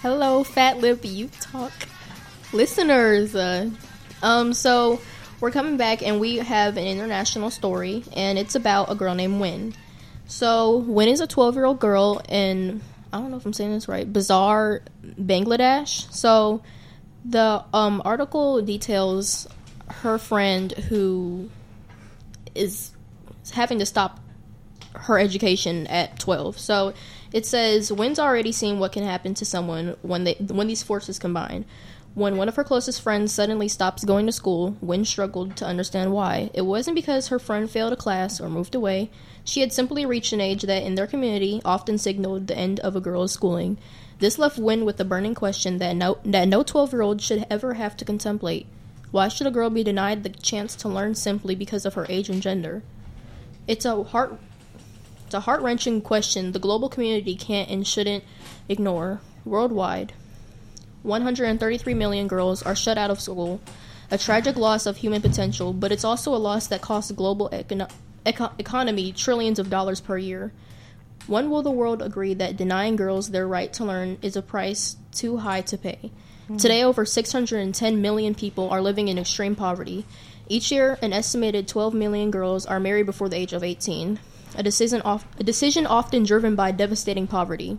Hello, Fat Lip Youth Talk listeners. So we're coming back and we have an international story, and it's about a girl named Win. So Win is a 12-year-old girl in, I don't know if I'm saying this right, Bazaar, Bangladesh. So the article details her friend who is having to stop her education at 12. So it says, Win's already seen what can happen to someone when these forces combine. When one of her closest friends suddenly stops going to school, Win struggled to understand why. It wasn't because her friend failed a class or moved away. She had simply reached an age that, in their community, often signaled the end of a girl's schooling. This left Win with the burning question that no 12-year-old should ever have to contemplate. Why should a girl be denied the chance to learn simply because of her age and gender? It's a heart-wrenching question the global community can't and shouldn't ignore. Worldwide, 133 million girls are shut out of school, a tragic loss of human potential, but it's also a loss that costs the global economy trillions of dollars per year. When will the world agree that denying girls their right to learn is a price too high to pay? Today, over 610 million people are living in extreme poverty. Each year, an estimated 12 million girls are married before the age of 18. A decision often driven by devastating poverty.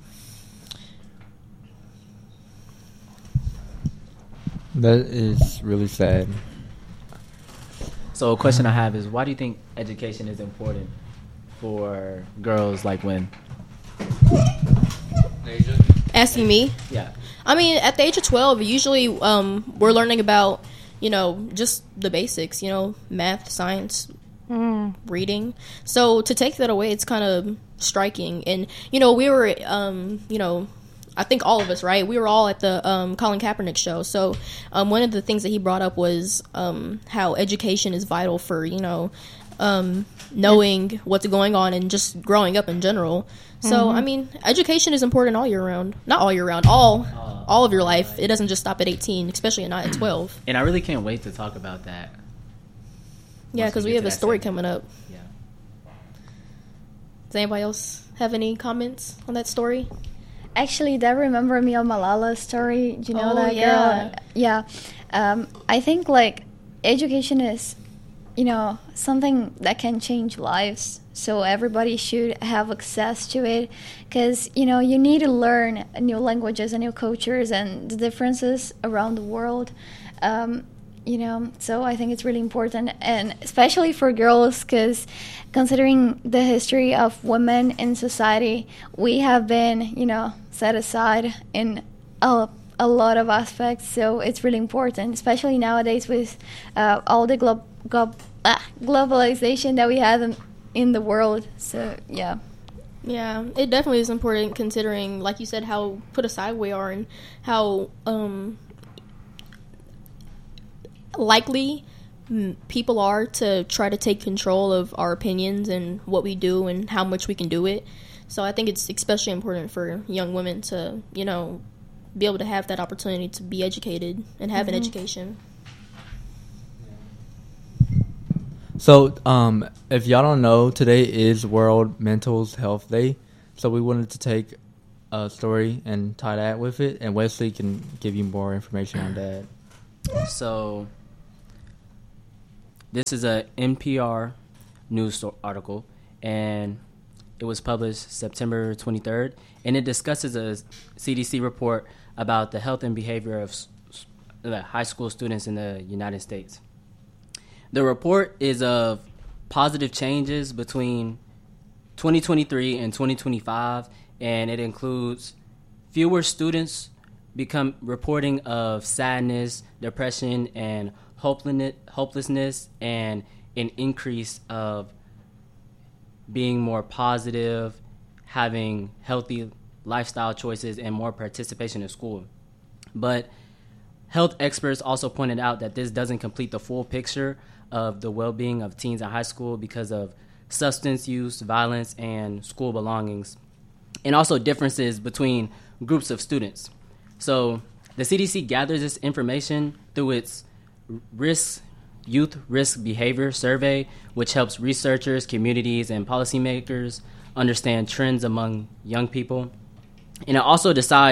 That is really sad. So a question I have is, why do you think education is important for girls like Win? Asking me? Yeah. I mean, at the age of 12, usually we're learning about, just the basics, math, science, reading. So to take that away, it's kind of striking. And, we were, I think all of us, right? We were all at the Colin Kaepernick show. So one of the things that he brought up was how education is vital for, knowing what's going on and just growing up in general. So, I mean, education is important all year round. Not all year round, all of your life. It doesn't just stop at 18, especially not at 12. And I really can't wait to talk about that. Yeah, because we have a story coming up. Yeah. Does anybody else have any comments on that story? Actually, that reminded me of Malala's story. Do you know that yeah. girl? Yeah. I think, education is, something that can change lives. So everybody should have access to it because, you need to learn new languages and new cultures and the differences around the world. So I think it's really important, and especially for girls, because considering the history of women in society, we have been, set aside in a lot of aspects. So it's really important, especially nowadays with all the globalization that we have in the world. So, yeah. Yeah, it definitely is important considering, like you said, how put aside we are and how likely people are to try to take control of our opinions and what we do and how much we can do it. So I think it's especially important for young women to, be able to have that opportunity to be educated and have an education. So, if y'all don't know, today is World Mental Health Day. So we wanted to take a story and tie that with it, and Wesley can give you more information on that. So this is a NPR news article, and it was published September 23rd, and it discusses a CDC report about the health and behavior of high school students in the United States. The report is of positive changes between 2023 and 2025, and it includes fewer students reporting of sadness, depression, and hopelessness, and an increase of being more positive, having healthy lifestyle choices, and more participation in school. But health experts also pointed out that this doesn't complete the full picture of the well-being of teens in high school because of substance use, violence, and school belongings, and also differences between groups of students. So the CDC gathers this information through its Youth Risk Behavior Survey, which helps researchers, communities, and policymakers understand trends among young people. And it also decides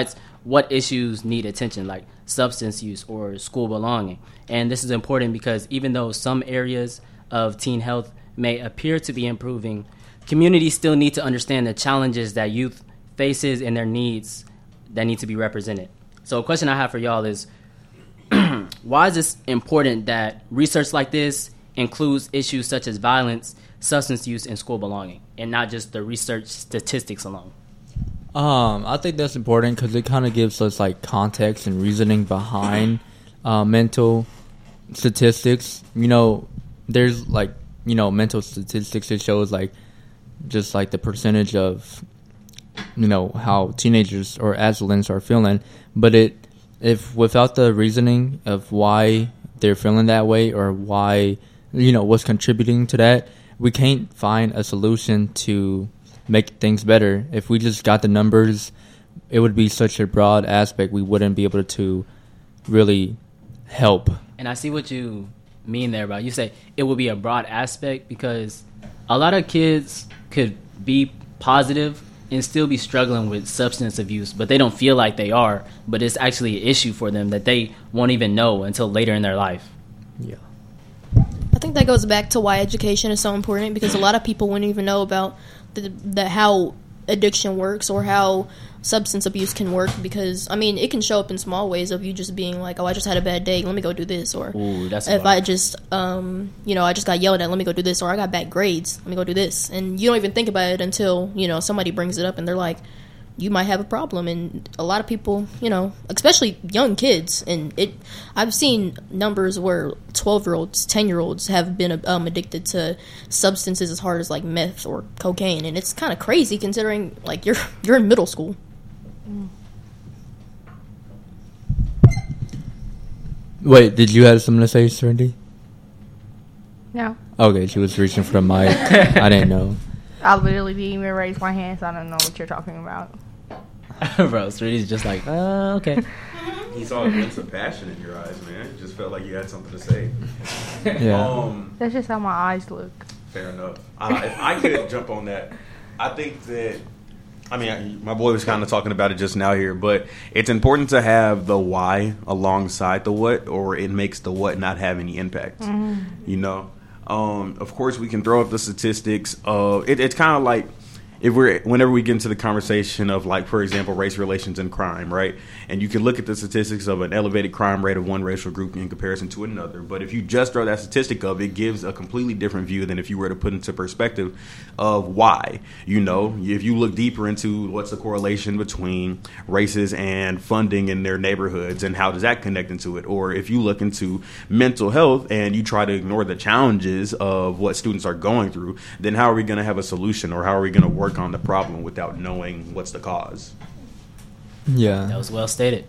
what issues need attention, like substance use or school belonging. And this is important because even though some areas of teen health may appear to be improving, communities still need to understand the challenges that youth faces and their needs that need to be represented. So a question I have for y'all is, why is this important that research like this includes issues such as violence, substance use, and school belonging, and not just the research statistics alone? I think that's important because it kind of gives us like context and reasoning behind mental statistics. You know, there's like, you know, mental statistics. It shows like just like the percentage of, you know, how teenagers or adolescents are feeling. But if without the reasoning of why they're feeling that way or why, you know, what's contributing to that, we can't find a solution to make things better. If we just got the numbers, it would be such a broad aspect. We wouldn't be able to really help. And I see what you mean there, bro. You say it will be a broad aspect because a lot of kids could be positive and still be struggling with substance abuse, but they don't feel like they are, but it's actually an issue for them that they won't even know until later in their life. Yeah. I think that goes back to why education is so important, because a lot of people wouldn't even know about the how addiction works or how substance abuse can work, because I mean it can show up in small ways of you just being like, oh, I just had a bad day, let me go do this, or Ooh, that's if I just you know, I just got yelled at, let me go do this, or I got bad grades, let me go do this, and you don't even think about it until, you know, somebody brings it up and they're like, you might have a problem. And a lot of people, you know, especially young kids, and I've seen numbers where 12-year-olds, 10-year-olds have been addicted to substances as hard as like meth or cocaine, and it's kind of crazy considering like you're in middle school. Wait, did you have something to say, Cindy? No. Okay, she was reaching for the mic. I didn't know. I literally didn't even raise my hand, so I don't know what you're talking about. Bro, Sweetie's just like, okay. He saw a glimpse of passion in your eyes, man. It just felt like you had something to say. Yeah. That's just how my eyes look. Fair enough. If I could jump on that, I think that, I mean, my boy was kind of talking about it just now here, but it's important to have the why alongside the what, or it makes the what not have any impact. Mm-hmm. You know? Of course, we can throw up the statistics of it's kind of like whenever we get into the conversation of, like, for example, race relations and crime, right? And you can look at the statistics of an elevated crime rate of one racial group in comparison to another. But if you just throw that statistic up, it gives a completely different view than if you were to put into perspective of why. You know, if you look deeper into what's the correlation between races and funding in their neighborhoods and how does that connect into it? Or if you look into mental health and you try to ignore the challenges of what students are going through, then how are we going to have a solution, or how are we going to work on the problem without knowing what's the cause? Yeah. That was well stated.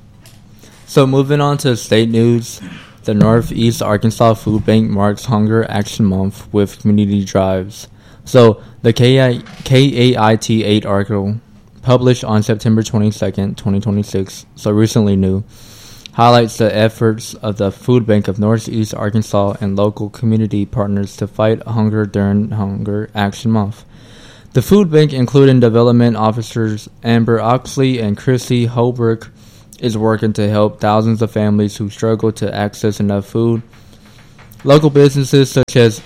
So moving on to state news, the Northeast Arkansas Food Bank marks Hunger Action Month with community drives. So the KAIT 8 article published on September 22nd, 2026, so recently new, highlights the efforts of the Food Bank of Northeast Arkansas and local community partners to fight hunger during Hunger Action Month. The food bank, including development officers Amber Oxley and Chrissy Holbrook, is working to help thousands of families who struggle to access enough food. Local businesses such as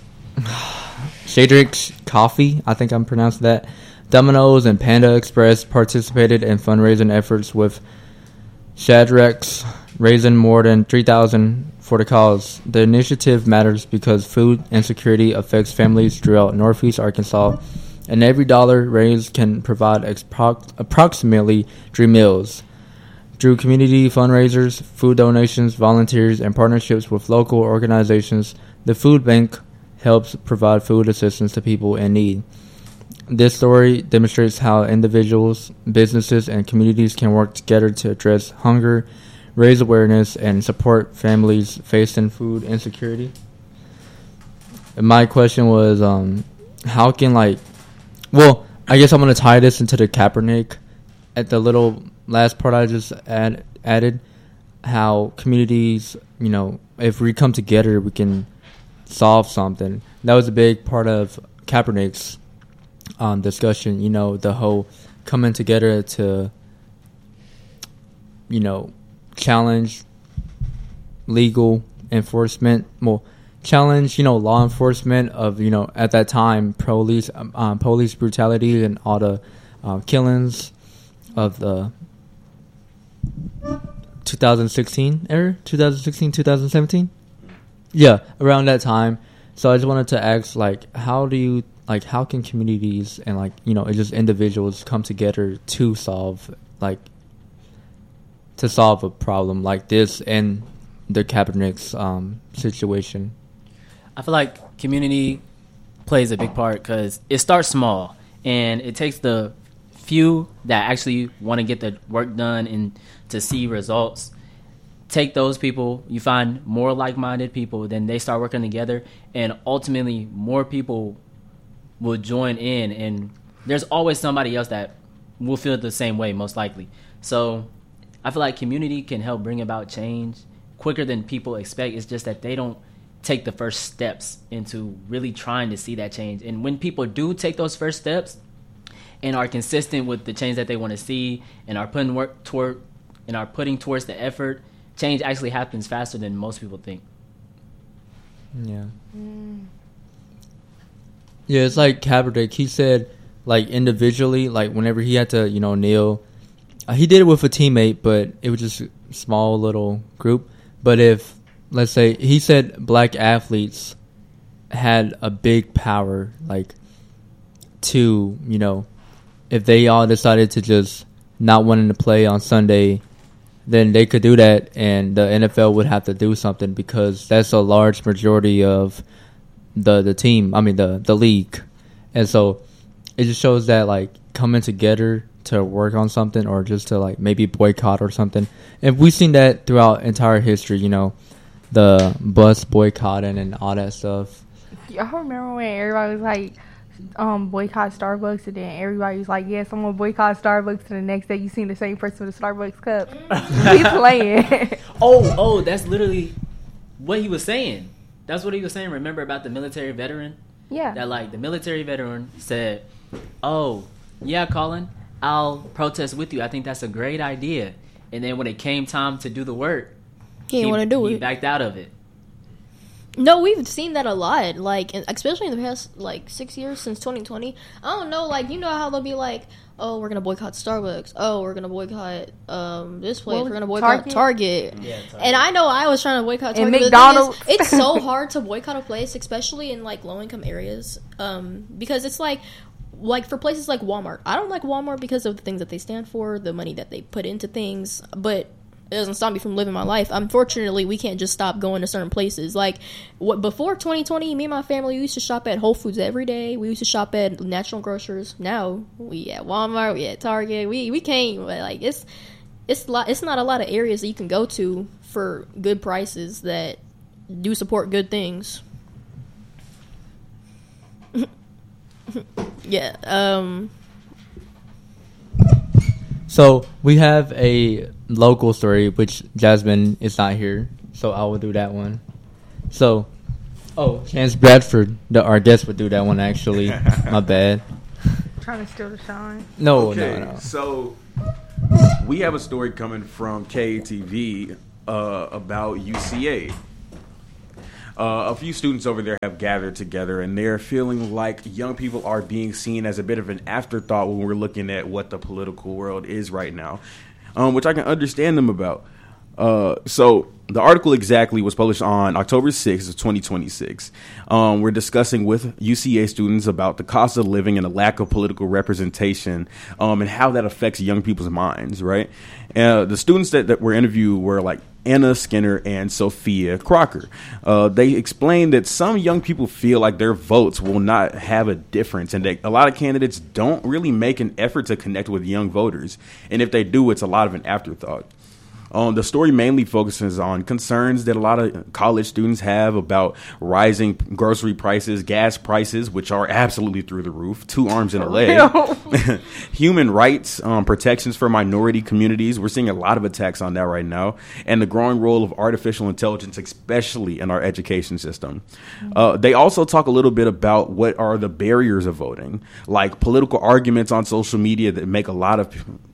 Shadrick's Coffee, I think I'm pronouncing that, Domino's, and Panda Express participated in fundraising efforts, with Shadrick's raising more than $3,000 for the cause. The initiative matters because food insecurity affects families throughout Northeast Arkansas, and every dollar raised can provide approximately 3 meals. Through community fundraisers, food donations, volunteers, and partnerships with local organizations, the food bank helps provide food assistance to people in need. This story demonstrates how individuals, businesses, and communities can work together to address hunger, raise awareness, and support families facing food insecurity. And my question was, how can, like, well, I guess I'm going to tie this into the Kaepernick at the little last part I just added, how communities, you know, if we come together, we can solve something. That was a big part of Kaepernick's discussion, you know, the whole coming together to challenge legal enforcement. Well, challenge law enforcement of at that time police brutality and all the killings of the 2017, yeah, around that time. So I just wanted to ask, how can communities and just individuals come together to solve a problem like this and the Kaepernick's situation? I feel like community plays a big part because it starts small and it takes the few that actually want to get the work done and to see results. Take those people, you find more like-minded people, then they start working together, and ultimately more people will join in, and there's always somebody else that will feel the same way, most likely. So I feel like community can help bring about change quicker than people expect. It's just that they don't take the first steps into really trying to see that change. And when people do take those first steps and are consistent with the change that they want to see and are putting towards the effort, change actually happens faster than most people think. Yeah. Yeah, it's like Kaepernick. He said, individually, whenever he had to, kneel, he did it with a teammate, but it was just a small little group. But if, let's say, he said black athletes had a big power, to, if they all decided to just not wanting to play on Sunday, then they could do that, and the NFL would have to do something because that's a large majority of the team. I mean, the league. And so it just shows that, coming together to work on something or just to, maybe boycott or something. And we've seen that throughout entire history, the bus boycotting and all that stuff. Y'all remember when everybody was like, boycott Starbucks, and then everybody was like, yeah, someone boycott Starbucks, and the next day you seen the same person with a Starbucks cup. He's playing. Oh, that's literally what he was saying. That's what he was saying. Remember about the military veteran? Yeah. That the military veteran said, oh, yeah, Colin, I'll protest with you. I think that's a great idea. And then when it came time to do the work, he didn't want to do it. He backed out of it. No, we've seen that a lot, especially in the past, 6 years since 2020. I don't know, how they'll be oh, we're going to boycott Starbucks. Oh, we're going to boycott this place. We're going to boycott Target. Yeah, Target. And I know I was trying to boycott Target. And McDonald's. It's so hard to boycott a place, especially in, low-income areas, because it's for places like Walmart. I don't like Walmart because of the things that they stand for, the money that they put into things, but it doesn't stop me from living my life. Unfortunately, we can't just stop going to certain places. Before 2020, me and my family used to shop at Whole Foods every day. We used to shop at National Grocers. Now we at Walmart, we at Target. We can't. But it's not a lot of areas that you can go to for good prices that do support good things. Yeah. So we have a local story, which Jasmine is not here, so I will do that one. So, Chance Bradford, our guest, would do that one, actually. My bad. Trying to steal the shine. No. So, we have a story coming from KATV about UCA. A few students over there have gathered together, and they're feeling like young people are being seen as a bit of an afterthought when we're looking at what the political world is right now, which I can understand them about. So the article exactly was published on October 6th of 2026. We're discussing with UCA students about the cost of living and the lack of political representation and how that affects young people's minds, right? The students that were interviewed were Anna Skinner and Sophia Crocker. They explained that some young people feel like their votes will not have a difference and that a lot of candidates don't really make an effort to connect with young voters. And if they do, it's a lot of an afterthought. The story mainly focuses on concerns that a lot of college students have about rising grocery prices, gas prices, which are absolutely through the roof, 2 arms and a leg, human rights, protections for minority communities. We're seeing a lot of attacks on that right now, and the growing role of artificial intelligence, especially in our education system. They also talk a little bit about what are the barriers of voting, like political arguments on social media that make a lot of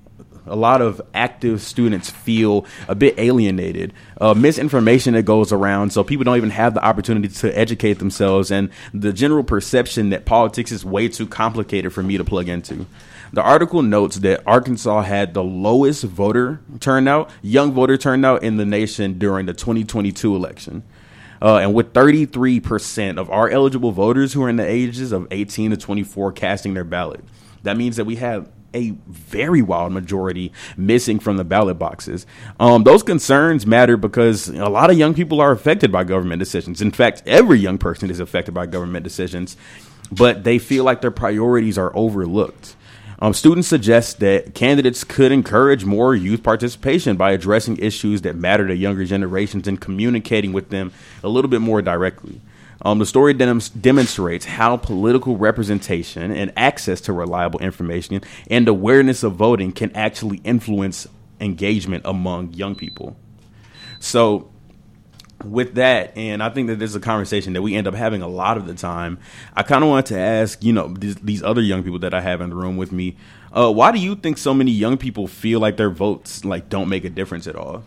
a lot of active students feel a bit alienated. Misinformation that goes around, so people don't even have the opportunity to educate themselves, and the general perception that politics is way too complicated for me to plug into. The article notes that Arkansas had the lowest young voter turnout in the nation during the 2022 election. And with 33% of our eligible voters who are in the ages of 18 to 24 casting their ballot, that means that we have a very wild majority missing from the ballot boxes. Those concerns matter because a lot of young people are affected by government decisions. In fact, every young person is affected by government decisions, but they feel like their priorities are overlooked. Students suggest that candidates could encourage more youth participation by addressing issues that matter to younger generations and communicating with them a little bit more directly. The story demonstrates how political representation and access to reliable information and awareness of voting can actually influence engagement among young people. So with that, and I think that this is a conversation that we end up having a lot of the time, I kind of wanted to ask, these other young people that I have in the room with me, why do you think so many young people feel like their votes don't make a difference at all?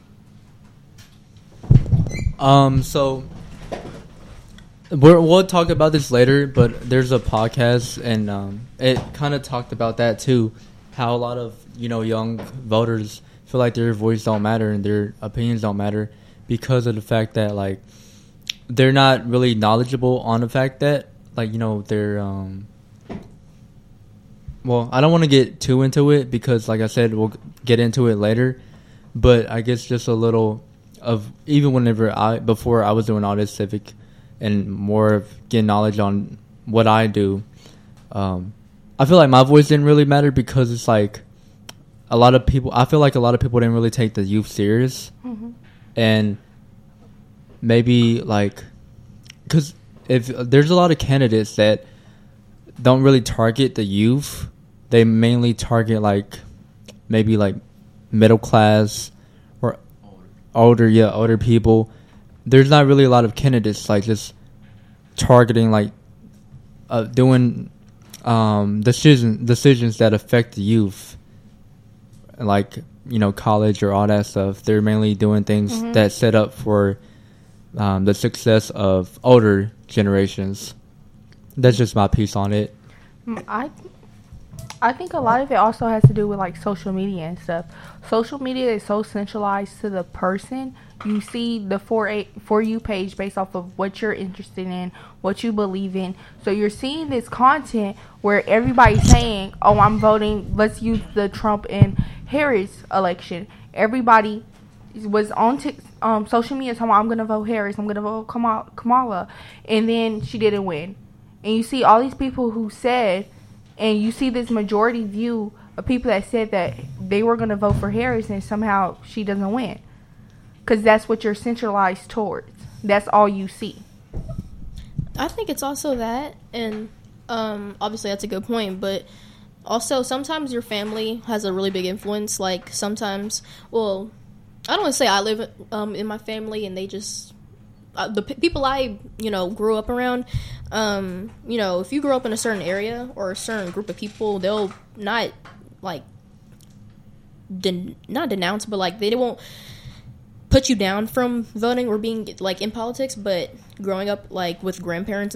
So we'll talk about this later, but there's a podcast, and it kind of talked about that too, how a lot of young voters feel like their voice don't matter and their opinions don't matter, because of the fact that they're not really knowledgeable on the fact that they're well, I don't want to get too into it because like I said, we'll get into it later, but I guess just a little of even before I was doing all this civic and more of getting knowledge on what I do, I feel like my voice didn't really matter because it's I feel like a lot of people didn't really take the youth serious. Mm-hmm. And maybe because if there's a lot of candidates that don't really target the youth, they mainly target maybe middle class or older people. There's not really a lot of candidates just targeting doing decisions that affect the youth, college or all that stuff. They're mainly doing things that set up for the success of older generations. That's just my piece on it. I think a lot of it also has to do with social media and stuff. Social media is so centralized to the person. You see the For You page based off of what you're interested in, what you believe in. So you're seeing this content where everybody's saying, oh, I'm voting, let's use the Trump and Harris election. Everybody was on social media talking about, I'm going to vote Harris, I'm going to vote Kamala. And then she didn't win. And you see all these people who said, and you see this majority view of people that said that they were going to vote for Harris and somehow she doesn't win. Because that's what you're centralized towards. That's all you see. I think it's also that, and obviously that's a good point, but also sometimes your family has a really big influence. Sometimes, well, I don't want to say I live in my family and they just... the people I, grew up around, if you grow up in a certain area or a certain group of people, they'll not, not denounce, but, they won't put you down from voting or being, in politics, but growing up, with grandparents